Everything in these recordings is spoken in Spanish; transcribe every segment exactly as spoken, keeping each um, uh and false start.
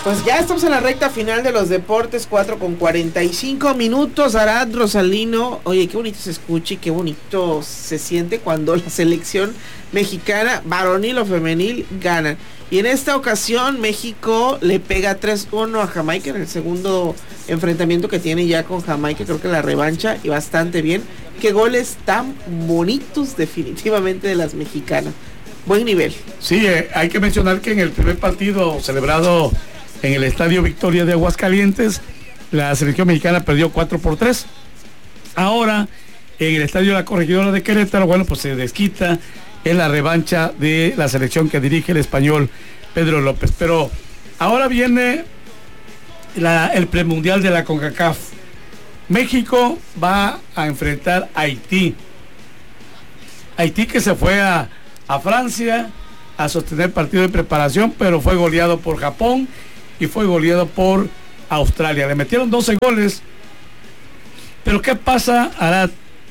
Pues ya estamos en la recta final de los deportes, cuatro con cuarenta y cinco minutos. Arad, Rosalino, oye, qué bonito se escucha y qué bonito se siente cuando la selección mexicana, varonil o femenil, ganan. Y en esta ocasión México le pega tres uno a Jamaica en el segundo enfrentamiento que tiene ya con Jamaica, creo que la revancha, y bastante bien. Qué goles tan bonitos definitivamente de las mexicanas. Buen nivel. Sí, eh, hay que mencionar que en el primer partido celebrado en el Estadio Victoria de Aguascalientes, la selección mexicana perdió cuatro por tres. Ahora, en el Estadio La Corregidora de Querétaro, bueno, pues se desquita en la revancha de la selección que dirige el español Pedro López. Pero ahora viene la, el premundial de la CONCACAF. México va a enfrentar a Haití. Haití que se fue a, a Francia a sostener partido de preparación, pero fue goleado por Japón y fue goleado por Australia. Le metieron doce goles. Pero ¿qué pasa, Arad,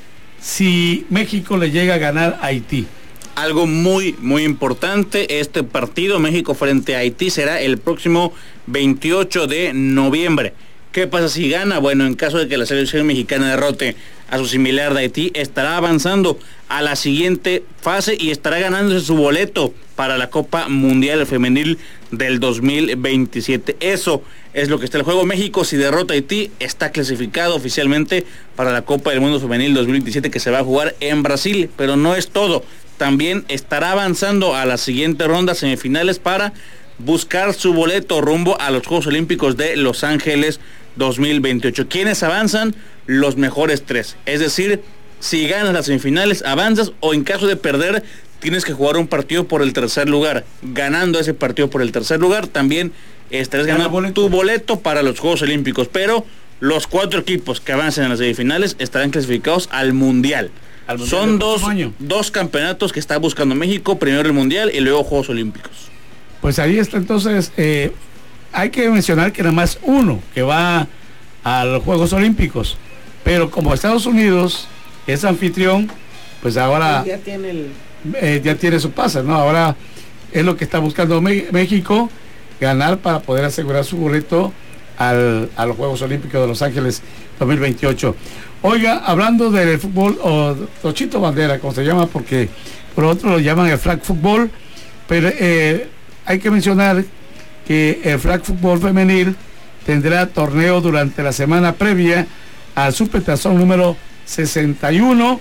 si México le llega a ganar a Haití? Algo muy, muy importante, este partido México frente a Haití será el próximo veintiocho de noviembre. ¿Qué pasa si gana? Bueno, en caso de que la selección mexicana derrote a su similar de Haití, estará avanzando a la siguiente fase y estará ganándose su boleto para la Copa Mundial Femenil del dos mil veintisiete. Eso es lo que está en el juego. México, si derrota a Haití, está clasificado oficialmente para la Copa del Mundo Femenil dos mil veintisiete, que se va a jugar en Brasil, pero no es todo. También estará avanzando a la siguiente ronda semifinales para buscar su boleto rumbo a los Juegos Olímpicos de Los Ángeles dos mil veintiocho. ¿Quiénes avanzan? Los mejores tres. Es decir, si ganas las semifinales, avanzas, o en caso de perder, tienes que jugar un partido por el tercer lugar. Ganando ese partido por el tercer lugar, también estarás ganando boleto. tu boleto para los Juegos Olímpicos. Pero los cuatro equipos que avancen en las semifinales estarán clasificados al Mundial. Al mundial Son dos, dos campeonatos que está buscando México, primero el Mundial y luego Juegos Olímpicos. Pues ahí está, entonces, eh, hay que mencionar que nada más uno que va a los Juegos Olímpicos, pero como Estados Unidos es anfitrión, pues ahora ya tiene el... eh, ya tiene su pase, ¿no? Ahora es lo que está buscando Me- México, ganar para poder asegurar su boleto al, a los Juegos Olímpicos de Los Ángeles dos mil veintiocho. Oiga, hablando del fútbol, o Tochito Bandera, como se llama, porque por otro lo llaman el flag fútbol, pero eh, hay que mencionar que el flag fútbol femenil tendrá torneo durante la semana previa al Supertazón número sesenta y uno.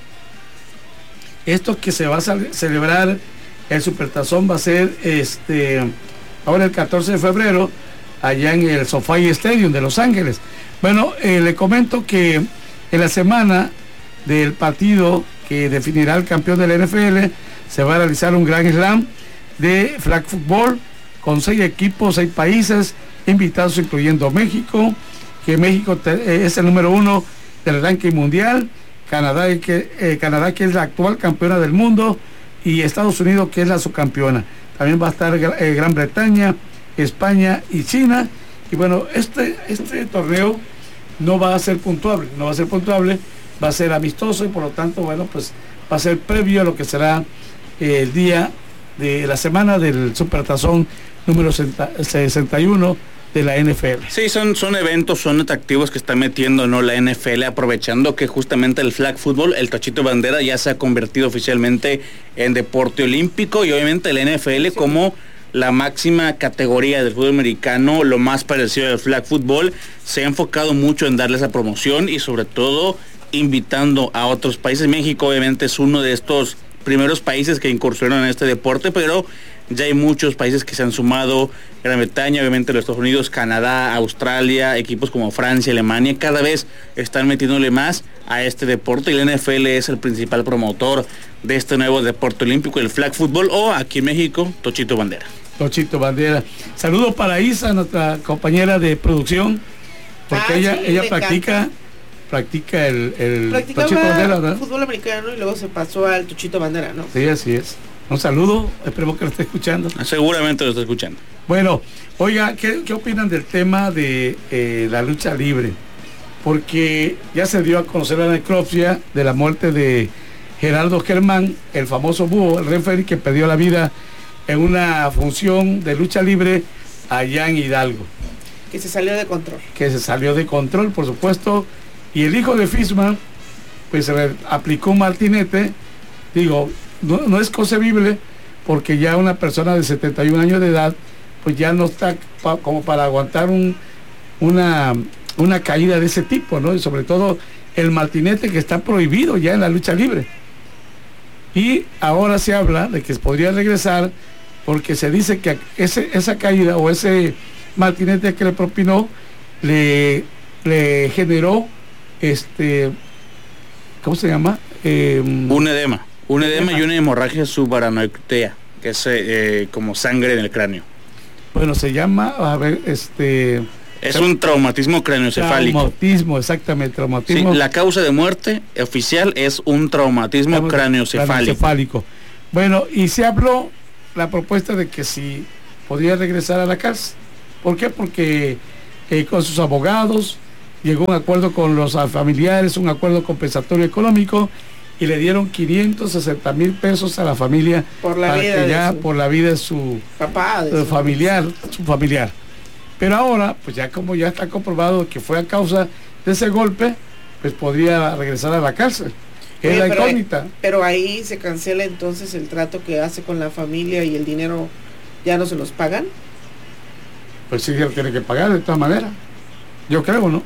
Esto que se va a celebrar, el Supertazón va a ser este ahora el catorce de febrero allá en el SoFi Stadium de Los Ángeles. Bueno, eh, le comento que en la semana del partido que definirá el campeón de la N F L se va a realizar un gran slam de flag football con seis equipos, seis países invitados, incluyendo México, que México te, es el número uno del ranking mundial, Canadá que, eh, Canadá que es la actual campeona del mundo, y Estados Unidos que es la subcampeona. También va a estar eh, Gran Bretaña, España y China. Y bueno, este, este torneo no va a ser puntuable, no va a ser puntuable, va a ser amistoso, y por lo tanto, bueno, pues va a ser previo a lo que será eh, el día de la semana del Supertazón número sesenta y uno de la N F L. Sí, son, son eventos, son atractivos que está metiendo, ¿no?, la N F L, aprovechando que justamente el flag fútbol, el Tochito Bandera, ya se ha convertido oficialmente en deporte olímpico, y obviamente la N F L, sí, como la máxima categoría del fútbol americano, lo más parecido al flag fútbol, se ha enfocado mucho en darle esa promoción y sobre todo invitando a otros países. México obviamente es uno de estos primeros países que incursionan en este deporte, pero ya hay muchos países que se han sumado, Gran Bretaña, obviamente los Estados Unidos, Canadá, Australia, equipos como Francia, Alemania, cada vez están metiéndole más a este deporte, y la N F L es el principal promotor de este nuevo deporte olímpico, el flag fútbol, o aquí en México, Tochito Bandera. Tochito Bandera. Saludos para Isa, nuestra compañera de producción, porque ah, ella, sí, ella practica encanta. practica el, el Tochito Bandera, ¿verdad? Fútbol americano y luego se pasó al Tochito Bandera, ¿no? Sí, así es. Un saludo, esperemos que lo esté escuchando. Seguramente lo está escuchando. Bueno, oiga, ¿qué, qué opinan del tema de eh, la lucha libre? Porque ya se dio a conocer la necropsia de la muerte de Gerardo Germán, el famoso búho, el referee que perdió la vida en una función de lucha libre allá en Hidalgo. Que se salió de control. Que se salió de control, por supuesto. Y el hijo de Fishman, pues se le aplicó un martinete. Digo, no, no es concebible, porque ya una persona de setenta y un años de edad, pues ya no está pa, como para aguantar un, una, una caída de ese tipo, ¿no? Y sobre todo el martinete, que está prohibido ya en la lucha libre. Y ahora se habla de que podría regresar, porque se dice que ese, esa caída o ese martinete que le propinó le, le generó este, ¿cómo se llama? Eh, un edema, un edema y una hemorragia subaracnoidea, que es eh, como sangre en el cráneo. Bueno, se llama, a ver, este... Es un traumatismo craneoencefálico. Traumatismo, exactamente, traumatismo. Sí, la causa de muerte oficial es un traumatismo craneoencefálico. craneoencefálico. Bueno, y se habló la propuesta de que si podría regresar a la cárcel. ¿Por qué? Porque eh, con sus abogados llegó a un acuerdo con los familiares, un acuerdo compensatorio económico, y le dieron quinientos sesenta mil pesos a la familia por la para vida que ya de su por la vida de su papá, de de su familiar, su familiar. Pero ahora, pues ya como ya está comprobado que fue a causa de ese golpe, pues podría regresar a la cárcel. Es la pero, incógnita. Pero ahí se cancela entonces el trato que hace con la familia y el dinero ya no se los pagan. Pues sí, se lo tiene que pagar de todas maneras. Yo creo, ¿no?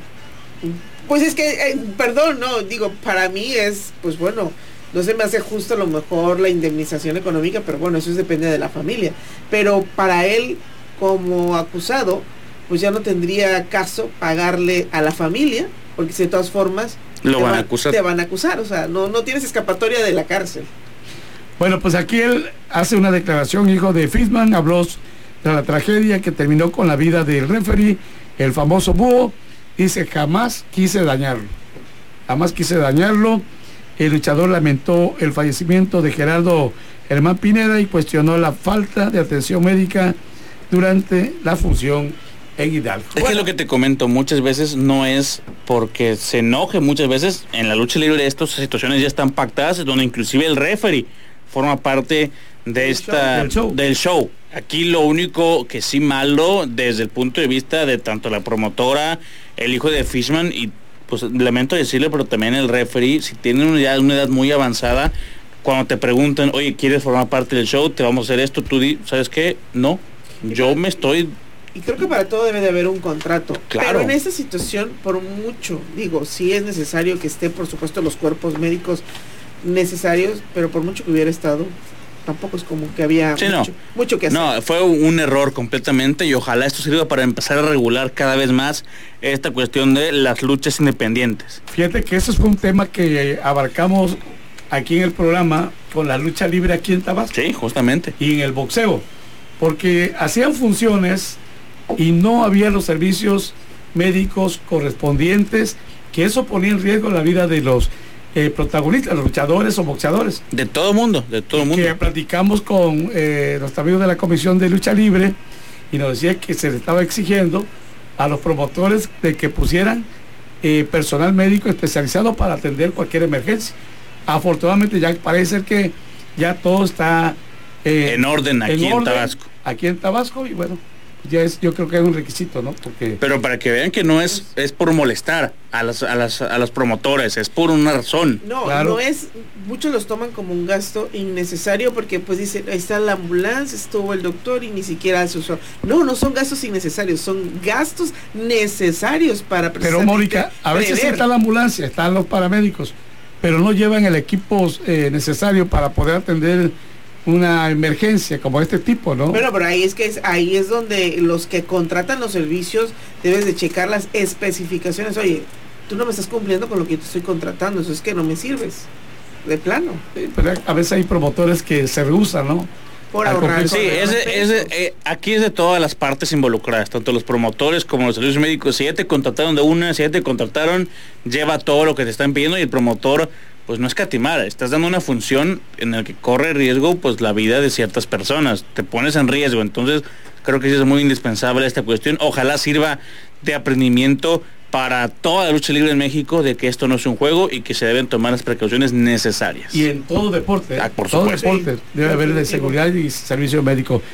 Pues es que, eh, perdón, no, digo, para mí es, pues bueno, no se me hace justo a lo mejor la indemnización económica, pero bueno, eso es, depende de la familia. Pero para él, como acusado, pues ya no tendría caso pagarle a la familia, porque si de todas formas lo te van va, a acusar. Te van a acusar, o sea, no, no tienes escapatoria de la cárcel. Bueno, pues aquí él hace una declaración, hijo de Fishman, habló de la tragedia que terminó con la vida del referee, el famoso Búho. Dice, jamás quise dañarlo, jamás quise dañarlo. El luchador lamentó el fallecimiento de Gerardo Germán Pineda y cuestionó la falta de atención médica durante la función en Hidalgo. Es bueno, que lo que te comento, muchas veces no es porque se enoje, muchas veces en la lucha libre estas situaciones ya están pactadas, donde inclusive el referee forma parte de esta del show. del show. Aquí lo único que sí malo desde el punto de vista de tanto la promotora, el hijo de Fishman y pues lamento decirle, pero también el referee, si tienen una edad, una edad muy avanzada, cuando te preguntan, oye, ¿quieres formar parte del show? Te vamos a hacer esto, tú di, ¿sabes qué? No, yo me estoy... Y creo que para todo debe de haber un contrato. Claro. Pero en esta situación, por mucho, digo, sí es necesario que esté, por supuesto, los cuerpos médicos necesarios, pero por mucho que hubiera estado, tampoco es como que había sí, mucho, no. mucho que hacer. No, fue un error completamente y ojalá esto sirva para empezar a regular cada vez más esta cuestión de las luchas independientes. Fíjate que eso fue un tema que abarcamos aquí en el programa con la lucha libre aquí en Tabasco. Sí, justamente. Y en el boxeo, porque hacían funciones y no había los servicios médicos correspondientes, que eso ponía en riesgo la vida de los eh, protagonistas, los luchadores o boxeadores. De todo mundo, de todo mundo. Que platicamos con eh, los amigos de la Comisión de Lucha Libre y nos decía que se le estaba exigiendo a los promotores de que pusieran eh, personal médico especializado para atender cualquier emergencia. Afortunadamente ya parece ser que ya todo está eh, en orden aquí en, en orden, Tabasco. Aquí en Tabasco y bueno, ya es, yo creo que es un requisito, ¿no? Porque pero para que vean que no es es por molestar a las a las a los promotores, es por una razón. No, claro. No es, muchos los toman como un gasto innecesario porque pues dicen, ahí está la ambulancia, estuvo el doctor y ni siquiera se usó. No, no son gastos innecesarios, son gastos necesarios para pero Mónica, a veces prever. Sí está la ambulancia, están los paramédicos, pero no llevan el equipo eh, necesario para poder atender una emergencia como este tipo, ¿no? Bueno, pero ahí es que es, ahí es donde los que contratan los servicios debes de checar las especificaciones. Oye, tú no me estás cumpliendo con lo que yo te estoy contratando, eso es que no me sirves, de plano. Sí, pero a veces hay promotores que se rehusan, ¿no? Por ahorrar. Sí, es de, es de, eh, aquí es de todas las partes involucradas, tanto los promotores como los servicios médicos. Si ya te contrataron de una, si ya te contrataron, lleva todo lo que te están pidiendo y el promotor pues no escatimar, estás dando una función en la que corre riesgo pues la vida de ciertas personas, te pones en riesgo, entonces creo que sí es muy indispensable esta cuestión, ojalá sirva de aprendimiento para toda la lucha libre en México de que esto no es un juego y que se deben tomar las precauciones necesarias. Y en todo deporte, ah, por todo supuesto. deporte, sí, debe haber de seguridad y servicio médico.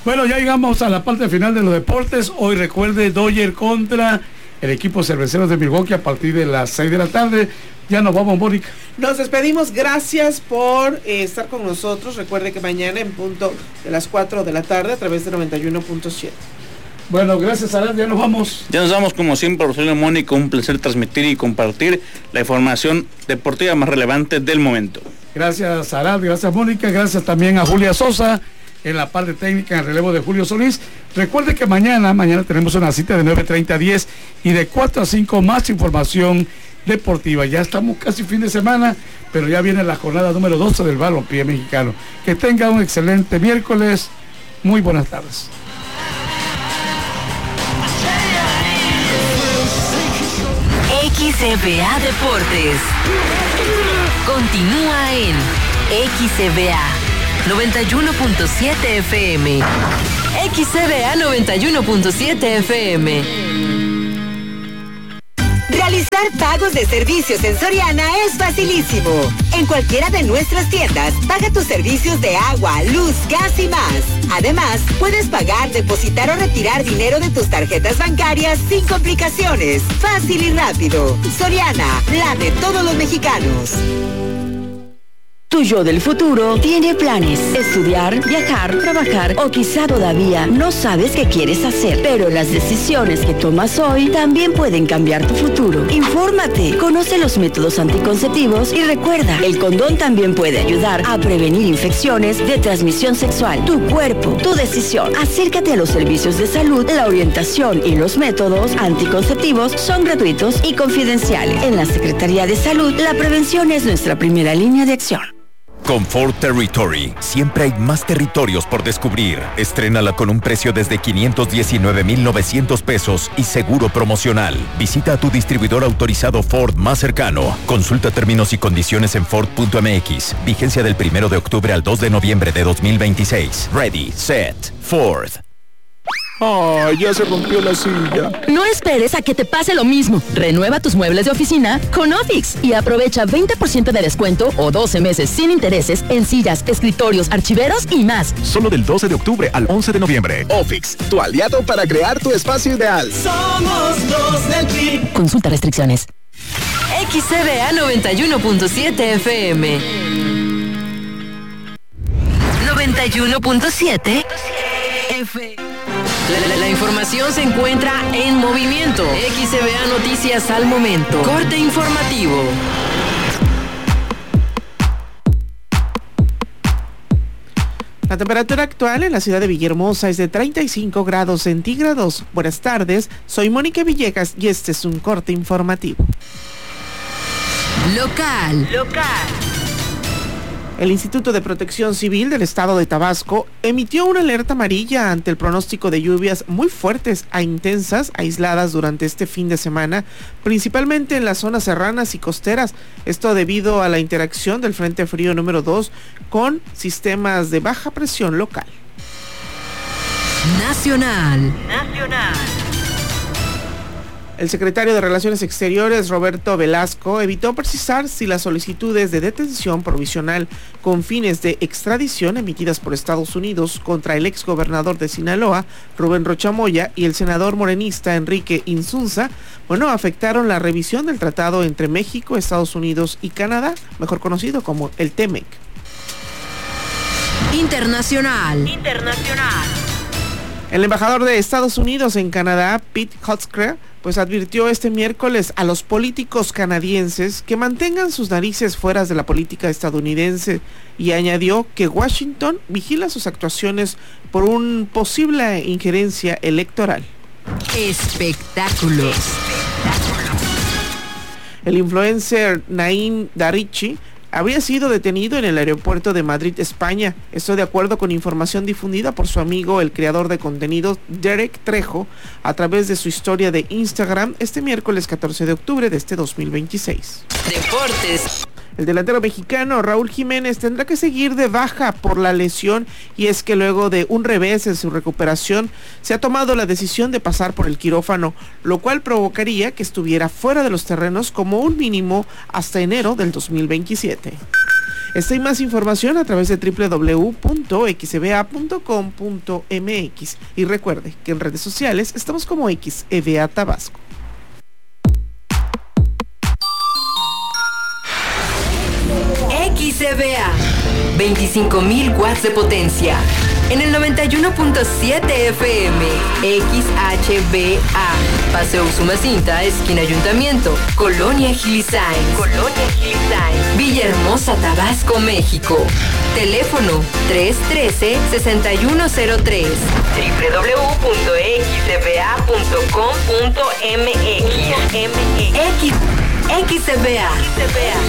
Bueno, ya llegamos a la parte final de los deportes. Hoy recuerde Dodger contra el equipo Cerveceros de Milwaukee a partir de las seis de la tarde. Ya nos vamos, Mónica. Nos despedimos, gracias por eh, estar con nosotros. Recuerde que mañana en punto de las cuatro de la tarde a través de noventa y uno punto siete. Bueno, gracias, Arad, ya nos vamos. Ya nos vamos como siempre, Rosario Mónica, un placer transmitir y compartir la información deportiva más relevante del momento. Gracias, Arad, gracias, Mónica, gracias también a Julia Sosa en la parte técnica, en el relevo de Julio Solís. Recuerde que mañana, mañana tenemos una cita de nueve treinta a diez y de cuatro a cinco más información deportiva. Ya estamos casi fin de semana, pero ya viene la jornada número doce del balompié mexicano. Que tenga un excelente miércoles. Muy buenas tardes. X C B A Deportes continúa en X C B A noventa y uno punto siete F M. X C B A noventa y uno punto siete F M. Realizar pagos de servicios en Soriana es facilísimo. En cualquiera de nuestras tiendas, paga tus servicios de agua, luz, gas y más. Además, puedes pagar, depositar o retirar dinero de tus tarjetas bancarias sin complicaciones. Fácil y rápido. Soriana, la de todos los mexicanos. Tu yo del futuro tiene planes. Estudiar, viajar, trabajar o quizá todavía no sabes qué quieres hacer. Pero las decisiones que tomas hoy también pueden cambiar tu futuro. Infórmate, conoce los métodos anticonceptivos y recuerda, el condón también puede ayudar a prevenir infecciones de transmisión sexual. Tu cuerpo, tu decisión. Acércate a los servicios de salud. La orientación y los métodos anticonceptivos son gratuitos y confidenciales. En la Secretaría de Salud, la prevención es nuestra primera línea de acción. Con Ford Territory, siempre hay más territorios por descubrir. Estrénala con un precio desde quinientos diecinueve mil novecientos pesos y seguro promocional. Visita a tu distribuidor autorizado Ford más cercano. Consulta términos y condiciones en Ford punto M X. Vigencia del primero de octubre al dos de noviembre de dos mil veintiséis. Ready, set, Ford. ¡Ah, ya se rompió la silla! No esperes a que te pase lo mismo. Renueva tus muebles de oficina con Ofix y aprovecha veinte por ciento de descuento o doce meses sin intereses en sillas, escritorios, archiveros y más. Solo del doce de octubre al once de noviembre. Ofix, tu aliado para crear tu espacio ideal. Somos los del P R I. Consulta restricciones. X C B A noventa y uno punto siete F M. noventa y uno punto siete F M. La, la, la información se encuentra en movimiento. X C B A Noticias al momento. Corte informativo. La temperatura actual en la ciudad de Villahermosa es de treinta y cinco grados centígrados. Buenas tardes, soy Mónica Villegas y este es un corte informativo. Local. Local. El Instituto de Protección Civil del Estado de Tabasco emitió una alerta amarilla ante el pronóstico de lluvias muy fuertes a intensas aisladas durante este fin de semana, principalmente en las zonas serranas y costeras. Esto debido a la interacción del Frente Frío número dos con sistemas de baja presión local. Nacional. Nacional. El secretario de Relaciones Exteriores, Roberto Velasco, evitó precisar si las solicitudes de detención provisional con fines de extradición emitidas por Estados Unidos contra el exgobernador de Sinaloa, Rubén Rocha Moya, y el senador morenista Enrique Insunza, bueno, afectaron la revisión del tratado entre México, Estados Unidos y Canadá, mejor conocido como el T M E C. Internacional. Internacional. El embajador de Estados Unidos en Canadá, Pete Hegseth, pues advirtió este miércoles a los políticos canadienses que mantengan sus narices fuera de la política estadounidense y añadió que Washington vigila sus actuaciones por una posible injerencia electoral. Espectáculos. El influencer Naim Darichi habría sido detenido en el aeropuerto de Madrid, España. Esto de acuerdo con información difundida por su amigo, el creador de contenidos Derek Trejo, a través de su historia de Instagram este miércoles catorce de octubre de este dos mil veintiséis. Deportes. El delantero mexicano Raúl Jiménez tendrá que seguir de baja por la lesión, y es que luego de un revés en su recuperación se ha tomado la decisión de pasar por el quirófano, lo cual provocaría que estuviera fuera de los terrenos como un mínimo hasta enero del dos mil veintisiete. Esta y más información a través de doble u doble u doble u punto x e v a punto com punto m x. Y recuerde que en redes sociales estamos como X E V A Tabasco. X E V A, veinticinco mil watts de potencia. En el noventa y uno punto siete F M, X H B A, Paseo Usumacinta, esquina Ayuntamiento, Colonia Gilisain, Colonia Gilisain, Villahermosa, Tabasco, México. Teléfono tres uno tres, seis uno cero tres, doble u doble u doble u punto x e v a punto com punto m x. X E V A.